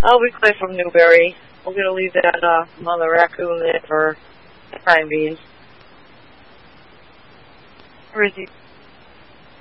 We Clay from Newberry. We're going to leave that mother raccoon there for the time being. Where is he?